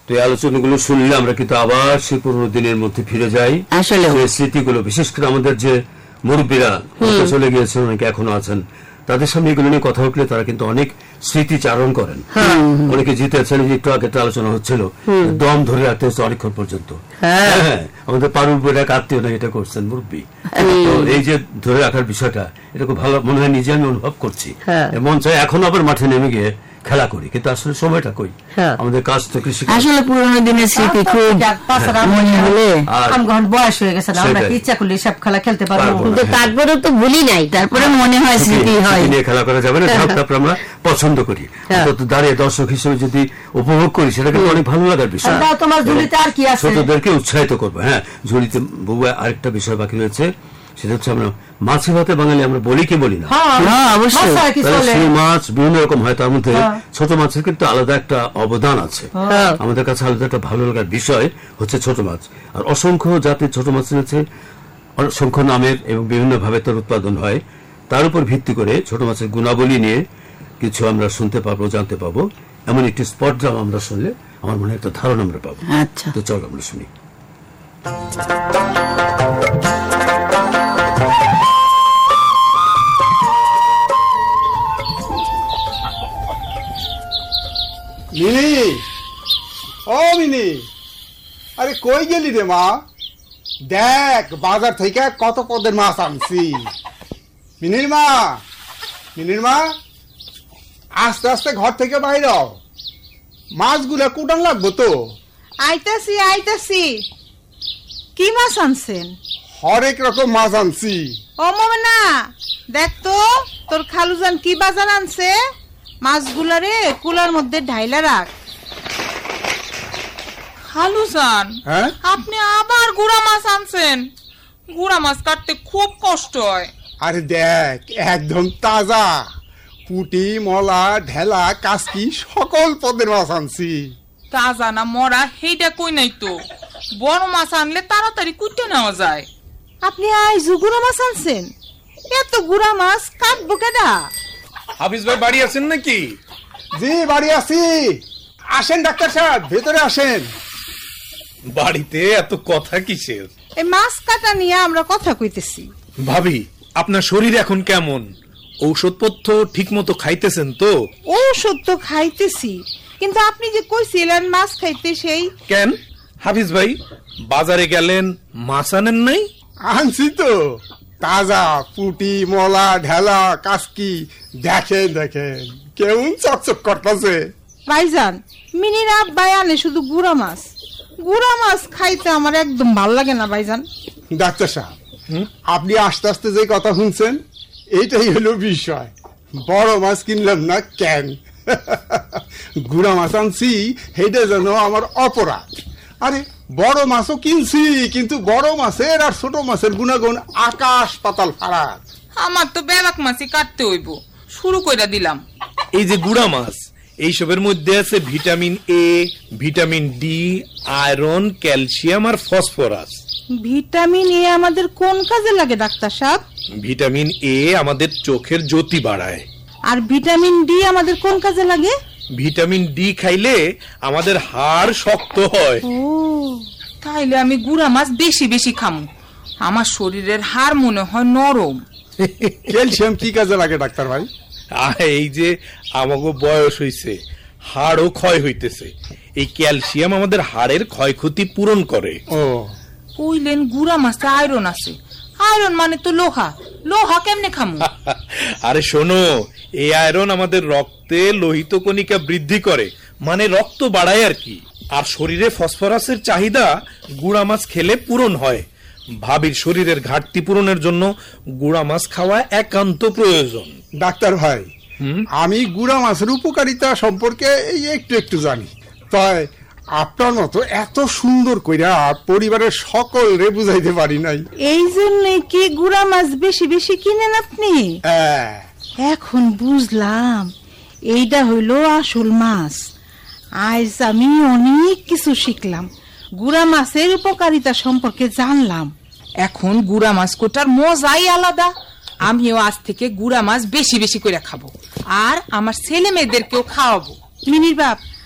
তো এই আলোচনাগুলো শুনলে আমরা কিন্তু আবার সেই পুরোনো দিনের মধ্যে ফিরে যাই। আসলে স্মৃতিগুলো, বিশেষ করে আমাদের যে মুরব্বীরা চলে গিয়েছেন, অনেকে এখনো আছেন, তাদের সামনে এগুলো নিয়ে কথা উঠলে তারা কিন্তু অনেক স্মৃতিচারণ করেন। অনেকে জিতেছেন, একটু আগে একটা আলোচনা হচ্ছিল, দম ধরে রাখতে হচ্ছে অনেকক্ষণ পর্যন্ত। আমাদের পারুল বইটা আত্মীয় না, এটা করছেন মুরব্বী। তো এই যে ধরে রাখার বিষয়টা, এটা খুব ভালো মনে হয়, নিজে আমি অনুভব করছি। মন চাই এখন আবার মাঠে নেমে গিয়ে খেলা করি, কিন্তু আসলে সময়টা কই, আমাদের কাজ তো কৃষি। আসলে পুরোনো দিনের স্মৃতি খুব মনে হলে বয়স হয়ে গেছে, আমরা ইচ্ছা করলে সব খেলা খেলতে পারবো, কিন্তু তারপরে তো ভুলি নাই, তারপরে মনে হয় স্মৃতি হয়, নিয়ে খেলা করা যাবে না। তারপরে আমরা পছন্দ করি, দাঁড়িয়ে দর্শক হিসেবে যদি উপভোগ করি, সেটা কিন্তু অনেক ভালো লাগার বিষয়। তোমার ঝুলিতে আর কি আছে, ছোটদেরকে উৎসাহিত করবো। হ্যাঁ, ঝুলিতে বউ আরেকটা বিষয় বাকি রয়েছে, সেটা হচ্ছে আমরা মাছে ভাতে বাঙালি আমরা বলি কি বলি না। সেই মাছ বিভিন্ন রকম হয়, তার মধ্যে ছোট মাছের কিন্তু আলাদা একটা অবদান আছে। আমাদের কাছে আলাদা একটা ভালো লাগার বিষয় হচ্ছে ছোট মাছ। আর অসংখ্য জাতির ছোট মাছ রয়েছে, অসংখ্য নামের, এবং বিভিন্ন ভাবে তার উৎপাদন হয়। তার উপর ভিত্তি করে ছোট মাছের গুণাবলী নিয়ে কিছু আমরা শুনতে পাবো, জানতে পাবো। এমন একটি স্পট ড্রামা আমরা শুনলে আমার মনে হয় একটা ধারণা আমরা পাবো। আচ্ছা, তো চলো আমরা শুনি। মিনি, ও মিনি, আরে কই গেলি রে মা? দেখ বাজার থেকে কত পদের মাছ আনছি। মিনির মা, মিনির মা, আস্তে আস্তে ঘর থেকে বাইর হও, মাছগুলা কুটান লাগবো তো। আইতাছি আইতাছি। কি মাছ আনছেন? হরেক রকম মাছ আনছি। ও মোমেনা, দেখ তো তোর খালুজান কি বাজার আনছে। মাছগুলা রে কুলার মধ্যে ঢাইলা রাখ। খালুজান, আপনি আবার গুড়া মাছ আনছেন? গুড়া মাছ কাটতে খুব কষ্ট হয়। আরে দেখ, একদম তাজা পুঁটি, মলা, ঢেলা, কাসকি সকল পদের মাছ আনছি। তাজা না মরা সেইটা কই নাই তো, বড় মাছ আনলে তাড়াতাড়ি কুটে নেওয়া যায়। আপনি আজ গুড়া মাছ আনছেন? এত গুড়া মাছ কাটবো কেডা? হাফিজ ভাই বাড়ি আছেন নাকি? জি বাড়ি আছি। আসেন ডাক্তার সাহেব, ভেতরে আসেন। বাড়িতে এত কথা কিসের? এই মাছ কাটা নিয়ে আমরা কথা কইতেছি। ভাবি, আপনার শরীর এখন কেমন? ঔষধপত্র ঠিক মতো খাইতেছেন তো? ঔষধ তো খাইতেছি, কিন্তু আপনি যে কইছিলেন মাছ খাইতে, সেই কেন হাফিজ ভাই বাজারে গেলেন, মাছ আনেন নাই? আনছি তো, তাজা পুঁটি, মলা, ঢেলা, কাসকি। দেখেন দেখেন কেমন চকচক করতেছে। ভাইজান, মিনির আব্বাই আনে শুধু গুড়া মাছ। গুড়া মাছ খাইতে আমার একদম ভাল লাগে না ভাইজান। ডাক্তার সাহেব, আপনি আস্তে আস্তে যে কথা শুনছেন, এইটাই হলো বিষয়। বড় মাছ কিনলাম না কেন, গুড়া মাছ আনছি, সেইটা যেন আমার অপরাধ। আরে বড় মাছও কিনছি, কিন্তু বড় মাছের আর ছোট মাছের গুণাগুণ আকাশ পাতাল ফারাক। আমার তো বেলাক মাছই কাটতে হইব, শুরু কইরা দিলাম। এই যে গুড়া মাছ, এইসবের মধ্যে আছে vitamin A, vitamin D, iron, calcium R phosphorus. Vitamin A আমাদের কোন কাজে লাগে ডাক্তার সাহেব? ভিটামিন এ আমাদের চোখের জ্যোতি বাড়ায়। আর ভিটামিন ডি আমাদের কোন কাজে লাগে? ভিটামিন ডি খাইলে আমাদের হাড় শক্ত হয়। ও, তাইলে আমি গুড়া মাছ বেশি বেশি খামু, আমার শরীরের হাড় মনে হয় নরম। ক্যালসিয়াম কি কাজে লাগে ডাক্তার ভাই? এই যে আমাকে বয়স হইছে, হাড়ও ক্ষয় হইতেছে, এই ক্যালসিয়াম আমাদের হাড়ের ক্ষয়ক্ষতি পূরণ করে। ও, কইলেন গুড়া মাছে আয়রন আছে, আয়রন মানে তো লোহা, লোহা কেমনে খামু? আরে শোনো, এই আয়রন আমাদের রক্তে লোহিত কণিকা বৃদ্ধি করে, মানে রক্ত বাড়ায় আর কি। আর শরীরে ফসফরাসের চাহিদা গুড়া মাছ খেলে পূরণ হয়। ভাবির শরীরের ঘাটতি পূরণের জন্য গুড়া মাছ খাওয়া একান্ত প্রয়োজন। ডাক্তার ভাই, আমি গুড়া মাছের উপকারিতা সম্পর্কে একটু একটু জানি, তাই আপনার মতো এত সুন্দর কইরা পরিবারের সকলরে বুঝাইতে পারি নাই। এই জন্য কি গুড়া মাছ বেশি বেশি কিনেন আপনি? এখন বুঝলাম, এইটা হইলো আসল মাছ। আজ আমি অনেক কিছু শিখলাম, গুড়া মাছের উপকারিতা সম্পর্কে জানলাম। এখন গুড়া মাছ কোটার মজাই আলাদা। আমিও আজ থেকে গুড়া মাছ বেশি বেশি করে খাবো, আর আমার ছেলে মেয়েদেরকেও খাওয়াবো। মিনির বাপ,